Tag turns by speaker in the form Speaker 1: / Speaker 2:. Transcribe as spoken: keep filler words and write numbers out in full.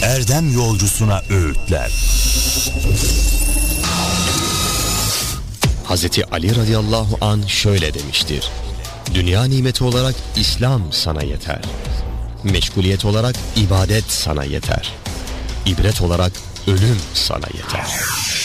Speaker 1: erdem yolcusuna öğütler.
Speaker 2: Hazreti Ali radıyallahu an şöyle demiştir: dünya nimeti olarak İslam sana yeter. Meşguliyet olarak ibadet sana yeter. İbret olarak ölüm sana yeter.